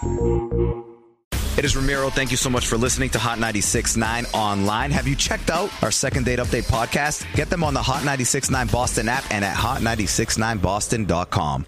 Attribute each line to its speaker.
Speaker 1: It is Ramiro. Thank you so much for listening to Hot 96.9 Online. Have you checked out our Second Date Update podcast? Get them on the Hot 96.9 Boston app and at hot969boston.com.